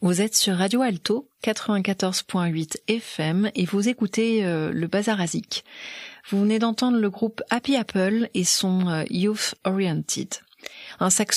Vous êtes sur Radio Alto 94.8 FM et vous écoutez le Bazar Azik. Vous venez d'entendre le groupe Happy Apple et son Youth Oriented. Un saxo